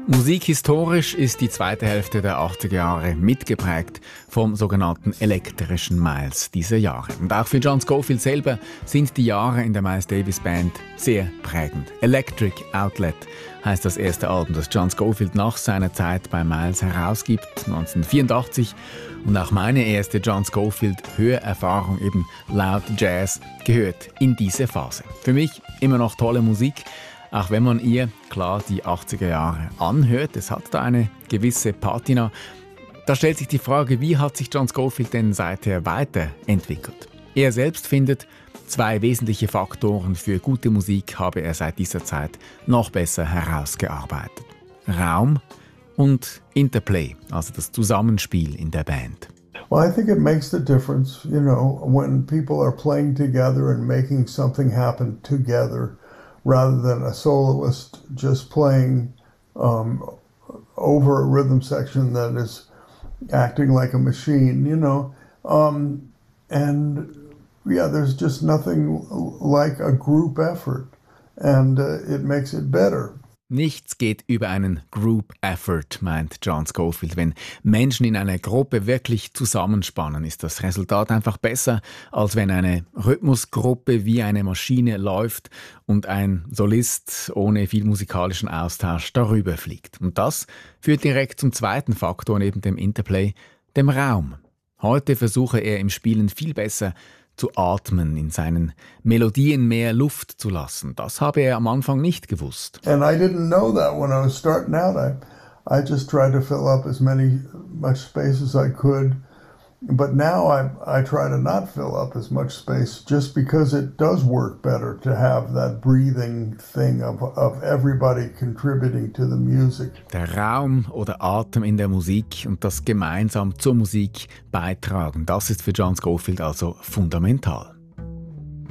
Musikhistorisch ist die zweite Hälfte der 80er Jahre mitgeprägt vom sogenannten elektrischen Miles dieser Jahre. Und auch für John Scofield selber sind die Jahre in der Miles Davis Band sehr prägend. Electric Outlet heißt das erste Album, das John Scofield nach seiner Zeit bei Miles herausgibt, 1984. Und auch meine erste John Scofield Hörerfahrung, eben laut Jazz, gehört in diese Phase. Für mich immer noch tolle Musik, auch wenn man ihr klar die 80er Jahre anhört. Es hat da eine gewisse Patina. Da stellt sich die Frage, wie hat sich John Scofield denn seither weiterentwickelt? Er selbst findet, zwei wesentliche Faktoren für gute Musik habe er seit dieser Zeit noch besser herausgearbeitet. Raum und Interplay, also das Zusammenspiel in der Band. Well, I think it makes the difference, when people are playing together and making something happen together, rather than a soloist just playing over a rhythm section that is acting like a machine, there's just nothing like a group effort, and it makes it better. Nichts geht über einen Group Effort, meint John Scofield. Wenn Menschen in einer Gruppe wirklich zusammenspannen, ist das Resultat einfach besser, als wenn eine Rhythmusgruppe wie eine Maschine läuft und ein Solist ohne viel musikalischen Austausch darüber fliegt. Und das führt direkt zum zweiten Faktor neben dem Interplay, dem Raum. Heute versuche er im Spielen viel besser zu atmen, in seinen Melodien mehr Luft zu lassen. Das habe er am Anfang nicht gewusst. And I didn't know that when I was starting out. I just tried to fill up much space as I could. But now I try to not fill up as much space just because it does work better to have that breathing thing of everybody contributing to the music. Der Raum oder Atem in der Musik und das gemeinsam zur Musik beitragen, das ist für John Scofield also fundamental.